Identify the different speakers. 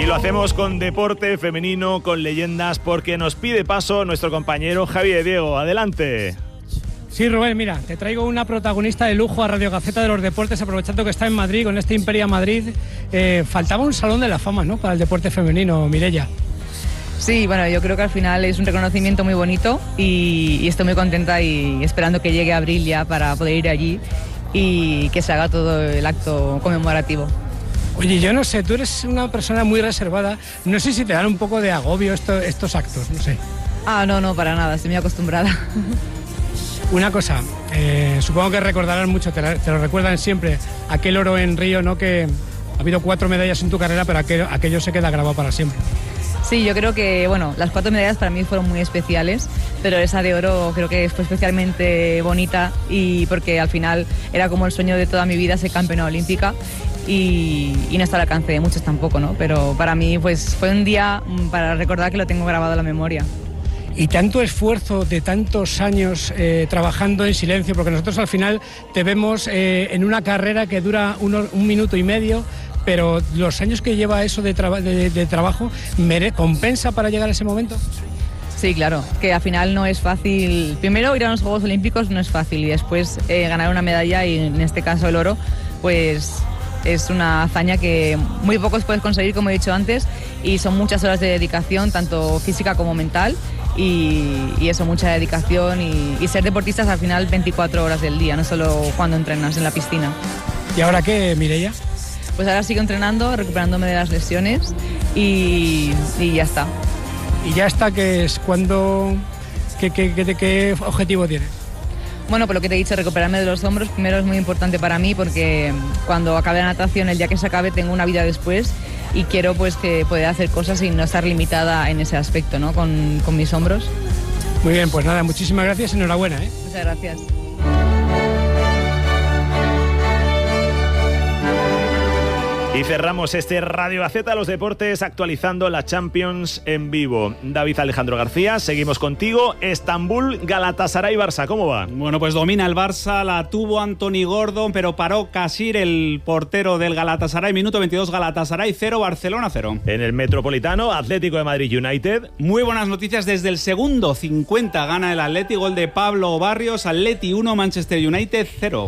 Speaker 1: lo hacemos con deporte femenino, con leyendas, porque nos pide paso nuestro compañero Javi de Diego. Adelante.
Speaker 2: Sí, Rubén, mira, te traigo una protagonista de lujo a Radio Gaceta de los Deportes, aprovechando que está en Madrid, con este Imperia Madrid. Faltaba un salón de la fama, ¿no?, para el deporte femenino, Mireia.
Speaker 3: Sí, bueno, yo creo que al final es un reconocimiento muy bonito y estoy muy contenta y esperando que llegue abril ya para poder ir allí y que se haga todo el acto conmemorativo.
Speaker 2: Oye, yo no sé, tú eres una persona muy reservada, no sé si te dan un poco de agobio estos actos, no sé.
Speaker 3: No, para nada, estoy muy acostumbrada.
Speaker 2: Una cosa, supongo que recordarás mucho, te lo recuerdan siempre, aquel oro en Río, ¿no?, que ha habido 4 medallas en tu carrera, pero aquello se queda grabado para siempre.
Speaker 3: Sí, yo creo que, bueno, las 4 medallas para mí fueron muy especiales, pero esa de oro creo que fue especialmente bonita y porque al final era como el sueño de toda mi vida ser campeona olímpica y no está al alcance de muchos tampoco, ¿no? Pero para mí pues fue un día para recordar que lo tengo grabado en la memoria.
Speaker 2: Y tanto esfuerzo de tantos años trabajando en silencio, porque nosotros al final te vemos en una carrera que dura 1 minuto y medio, pero los años que lleva eso de trabajo, ¿compensa para llegar a ese momento?
Speaker 3: Sí, claro, que al final no es fácil. Primero ir a los Juegos Olímpicos no es fácil y después ganar una medalla y en este caso el oro, pues es una hazaña que muy pocos puedes conseguir, como he dicho antes, y son muchas horas de dedicación, tanto física como mental. Y eso, mucha dedicación y ser deportistas al final 24 horas del día, no solo cuando entrenas en la piscina.
Speaker 2: ¿Y ahora qué, Mireia?
Speaker 3: Pues ahora sigo entrenando, recuperándome de las lesiones y ya está.
Speaker 2: ¿Y ya está? ¿Qué es? ¿Qué objetivo tienes?
Speaker 3: Bueno, por lo que te he dicho, recuperarme de los hombros primero es muy importante para mí porque cuando acabe la natación, el día que se acabe, tengo una vida después y quiero pues que poder hacer cosas y no estar limitada en ese aspecto, ¿no?, con mis hombros.
Speaker 2: Muy bien, pues nada, muchísimas gracias, enhorabuena, ¿eh?
Speaker 3: Muchas gracias.
Speaker 1: Y cerramos este Radio Gaceta de los Deportes actualizando la Champions en vivo. David Alejandro García, seguimos contigo. Estambul, Galatasaray, Barça, ¿cómo va?
Speaker 4: Bueno, pues domina el Barça, la tuvo Anthony Gordon, pero paró Kasir, el portero del Galatasaray. Minuto 22, Galatasaray 0, Barcelona 0.
Speaker 1: En el Metropolitano, Atlético de Madrid United.
Speaker 4: Muy buenas noticias, desde el segundo 50 gana el Atleti, gol de Pablo Barrios. Atleti 1, Manchester United 0.